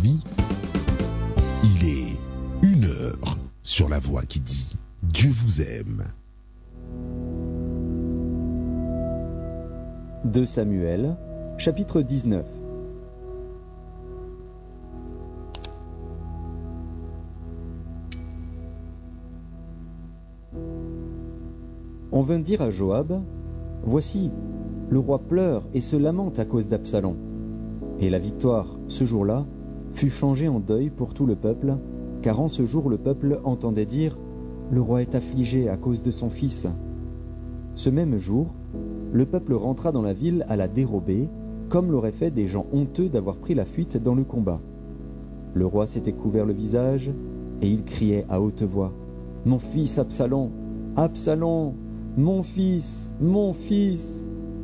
aujourd'hui, il est 1 heure sur la voix qui dit Dieu vous aime. 2 Samuel, chapitre 19. On vint dire à Joab, « Voici, le roi pleure et se lamente à cause d'Absalom. » Et la victoire, ce jour-là, fut changée en deuil pour tout le peuple, car en ce jour le peuple entendait dire, « Le roi est affligé à cause de son fils. » Ce même jour, le peuple rentra dans la ville à la dérobée, comme l'auraient fait des gens honteux d'avoir pris la fuite dans le combat. Le roi s'était couvert le visage, et il criait à haute voix, « Mon fils Absalom, Absalom, mon fils, mon fils !»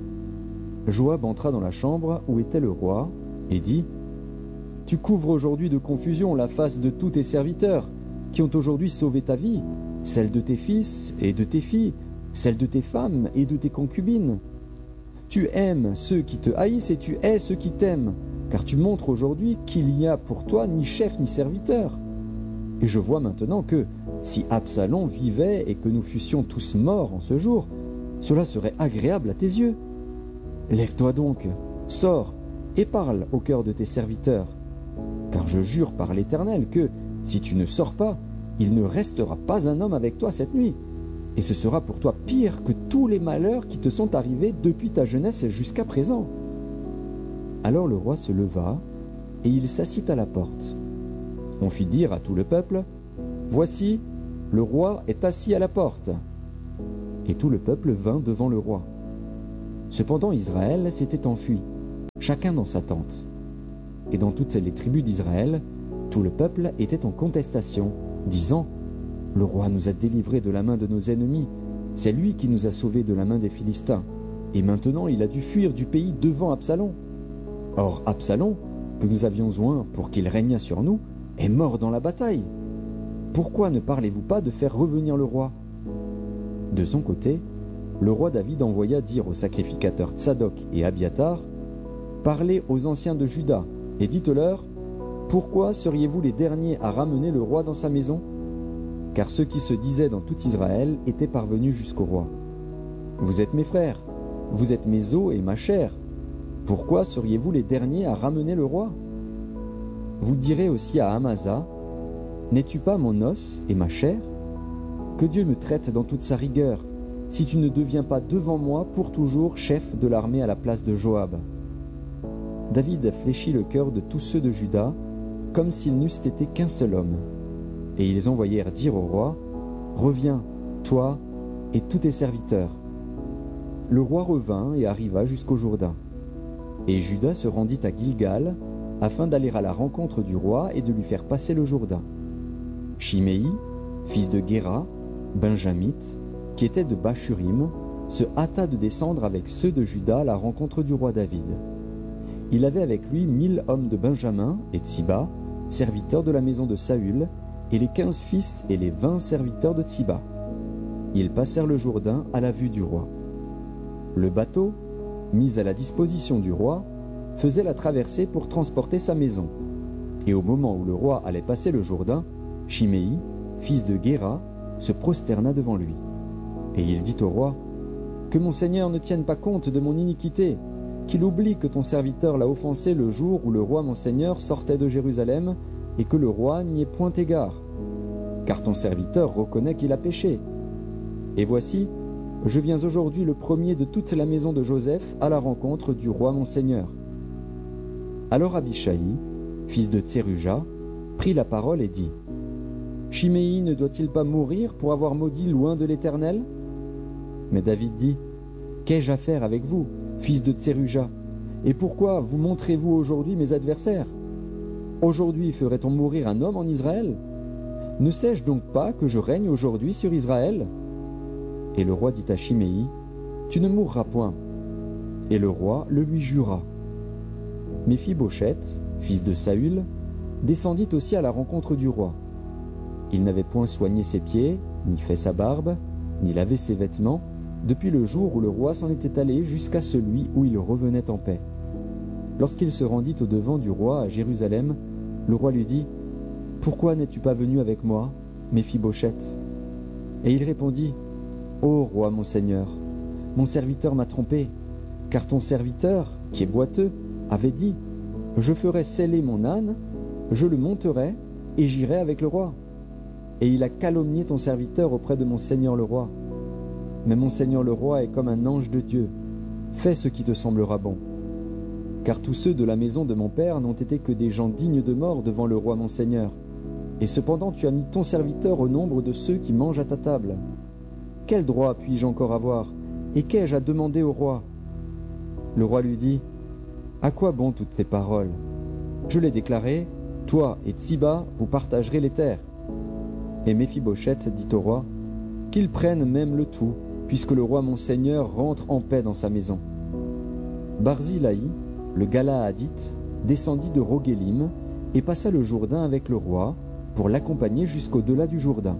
Joab entra dans la chambre où était le roi, et dit, « Tu couvres aujourd'hui de confusion la face de tous tes serviteurs, qui ont aujourd'hui sauvé ta vie, celle de tes fils et de tes filles, celle de tes femmes et de tes concubines. Tu aimes ceux qui te haïssent et tu hais ceux qui t'aiment, car tu montres aujourd'hui qu'il n'y a pour toi ni chef ni serviteur. Et je vois maintenant que, si Absalom vivait et que nous fussions tous morts en ce jour, cela serait agréable à tes yeux. Lève-toi donc, sors et parle au cœur de tes serviteurs. Car je jure par l'Éternel que, si tu ne sors pas, il ne restera pas un homme avec toi cette nuit. Et ce sera pour toi pire que tous les malheurs qui te sont arrivés depuis ta jeunesse jusqu'à présent. » Alors le roi se leva, et il s'assit à la porte. On fit dire à tout le peuple, « Voici, le roi est assis à la porte. » Et tout le peuple vint devant le roi. Cependant Israël s'était enfui, chacun dans sa tente. Et dans toutes les tribus d'Israël, tout le peuple était en contestation, disant, « Le roi nous a délivrés de la main de nos ennemis, c'est lui qui nous a sauvés de la main des Philistins, et maintenant il a dû fuir du pays devant Absalom. Or Absalom, que nous avions oint pour qu'il régnât sur nous, est mort dans la bataille. Pourquoi ne parlez-vous pas de faire revenir le roi ?» De son côté, le roi David envoya dire aux sacrificateurs Tsadok et Abiatar, « Parlez aux anciens de Juda, et dites-leur, pourquoi seriez-vous les derniers à ramener le roi dans sa maison ? Car ceux qui se disaient dans tout Israël étaient parvenus jusqu'au roi. Vous êtes mes frères, vous êtes mes os et ma chair. Pourquoi seriez-vous les derniers à ramener le roi ? Vous direz aussi à Amasa, n'es-tu pas mon os et ma chair ? Que Dieu me traite dans toute sa rigueur, si tu ne deviens pas devant moi pour toujours chef de l'armée à la place de Joab. » David fléchit le cœur de tous ceux de Juda, comme s'ils n'eussent été qu'un seul homme. Et ils envoyèrent dire au roi, « Reviens, toi et tous tes serviteurs. » Le roi revint et arriva jusqu'au Jourdain. Et Juda se rendit à Gilgal, afin d'aller à la rencontre du roi et de lui faire passer le Jourdain. Chiméi, fils de Guéra, benjamite, qui était de Bachurim, se hâta de descendre avec ceux de Juda à la rencontre du roi David. Il avait avec lui 1000 hommes de Benjamin et Tsiba, serviteurs de la maison de Saül, et les 15 fils et les 20 serviteurs de Tsiba. Ils passèrent le Jourdain à la vue du roi. Le bateau, mis à la disposition du roi, faisait la traversée pour transporter sa maison. Et au moment où le roi allait passer le Jourdain, Chiméi, fils de Guéra, se prosterna devant lui. Et il dit au roi, « Que mon Seigneur ne tienne pas compte de mon iniquité, qu'il oublie que ton serviteur l'a offensé le jour où le roi mon Seigneur sortait de Jérusalem, et que le roi n'y ait point égard. Car ton serviteur reconnaît qu'il a péché. Et voici, je viens aujourd'hui le premier de toute la maison de Joseph à la rencontre du roi mon Seigneur. » Alors Abishai, fils de Tseruja, prit la parole et dit, « Chiméi ne doit-il pas mourir pour avoir maudit loin de l'Éternel ?» Mais David dit, « Qu'ai-je à faire avec vous, fils de Tseruja, et pourquoi vous montrez-vous aujourd'hui mes adversaires ? Aujourd'hui ferait-on mourir un homme en Israël ? Ne sais-je donc pas que je règne aujourd'hui sur Israël ? » Et le roi dit à Chiméi, « Tu ne mourras point. » Et le roi le lui jura. Méphibosheth, fils de Saül, descendit aussi à la rencontre du roi. Il n'avait point soigné ses pieds, ni fait sa barbe, ni lavé ses vêtements, depuis le jour où le roi s'en était allé jusqu'à celui où il revenait en paix. Lorsqu'il se rendit au-devant du roi à Jérusalem, Le roi lui dit, « Pourquoi n'es-tu pas venu avec moi, Méphibosheth ?» Et il répondit, « Ô roi mon seigneur, mon serviteur m'a trompé, car ton serviteur, qui est boiteux, avait dit, « Je ferai seller mon âne, je le monterai, et j'irai avec le roi. » Et il a calomnié ton serviteur auprès de mon seigneur le roi. Mais mon seigneur le roi est comme un ange de Dieu. Fais ce qui te semblera bon. Car tous ceux de la maison de mon père n'ont été que des gens dignes de mort devant le roi mon seigneur. Et cependant tu as mis ton serviteur au nombre de ceux qui mangent à ta table. Quel droit puis-je encore avoir, et qu'ai-je à demander au roi ? Le roi lui dit, « À quoi bon toutes tes paroles ? Je l'ai déclaré, toi et Tsiba, vous partagerez les terres. » Et Méphibosheth dit au roi, « Qu'il prenne même le tout, puisque le roi mon seigneur rentre en paix dans sa maison. » Barzilaï, le Galaadite, descendit de Roguélim et passa le Jourdain avec le roi pour l'accompagner jusqu'au-delà du Jourdain.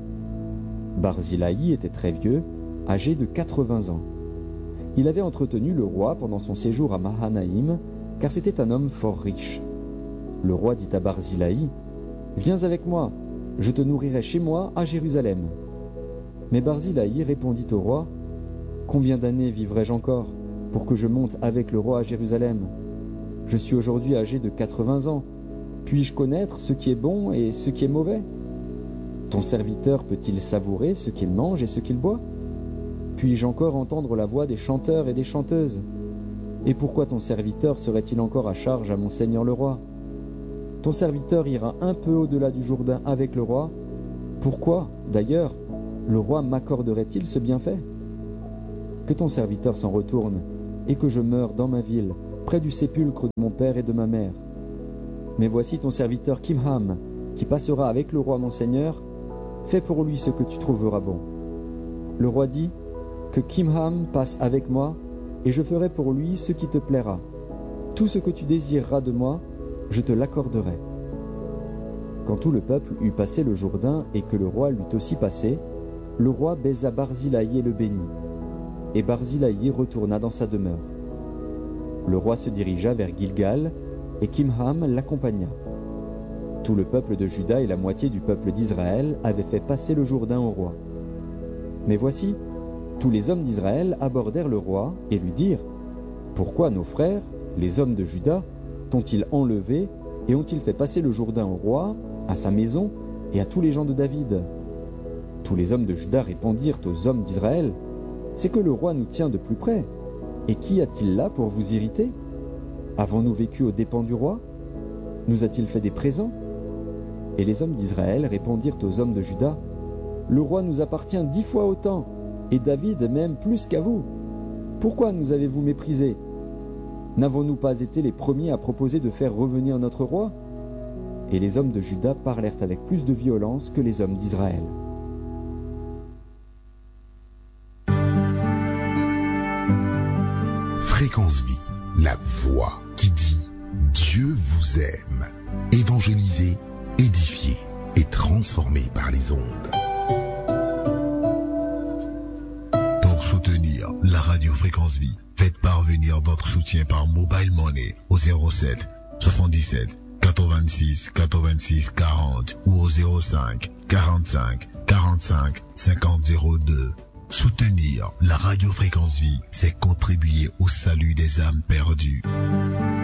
Barzilaï était très vieux, âgé de 80 ans. Il avait entretenu le roi pendant son séjour à Mahanaïm, car c'était un homme fort riche. Le roi dit à Barzilaï, « Viens avec moi, je te nourrirai chez moi à Jérusalem. » Mais Barzilaï répondit au roi, « Combien d'années vivrai-je encore pour que je monte avec le roi à Jérusalem ? Je suis aujourd'hui âgé de 80 ans. Puis-je connaître ce qui est bon et ce qui est mauvais ? Ton serviteur peut-il savourer ce qu'il mange et ce qu'il boit ? Puis-je encore entendre la voix des chanteurs et des chanteuses ? Et pourquoi ton serviteur serait-il encore à charge à mon seigneur le roi ? Ton serviteur ira un peu au-delà du Jourdain avec le roi. Pourquoi, d'ailleurs, le roi m'accorderait-il ce bienfait ? Que ton serviteur s'en retourne et que je meure dans ma ville, près du sépulcre de mon père et de ma mère. Mais voici ton serviteur Kimham, qui passera avec le roi mon seigneur. Fais pour lui ce que tu trouveras bon. » Le roi dit, « Que Kimham passe avec moi, et je ferai pour lui ce qui te plaira. Tout ce que tu désireras de moi, je te l'accorderai. » Quand tout le peuple eut passé le Jourdain et que le roi l'eut aussi passé, le roi baisa Barzilaï et le bénit. Et Barzilaï retourna dans sa demeure. Le roi se dirigea vers Gilgal, et Kimham l'accompagna. Tout le peuple de Juda et la moitié du peuple d'Israël avaient fait passer le Jourdain au roi. Mais voici, tous les hommes d'Israël abordèrent le roi et lui dirent, « Pourquoi nos frères, les hommes de Juda, t'ont-ils enlevé et ont-ils fait passer le Jourdain au roi, à sa maison et à tous les gens de David ?» Tous les hommes de Juda répondirent aux hommes d'Israël, « C'est que le roi nous tient de plus près. Et qui a-t-il là pour vous irriter ? Avons-nous vécu aux dépens du roi ? Nous a-t-il fait des présents ? » Et les hommes d'Israël répondirent aux hommes de Juda, « Le roi nous appartient 10 fois autant, et David même plus qu'à vous. Pourquoi nous avez-vous méprisés ? N'avons-nous pas été les premiers à proposer de faire revenir notre roi ? » Et les hommes de Juda parlèrent avec plus de violence que les hommes d'Israël. Fréquence Vie, la voix qui dit Dieu vous aime. Évangélisé, édifié et transformé par les ondes. Pour soutenir la radio Fréquence Vie, faites parvenir votre soutien par Mobile Money au 07 77 86 86 40 ou au 05 45 45 50 02. Soutenir la radio Fréquence Vie, c'est contribuer au salut des âmes perdues.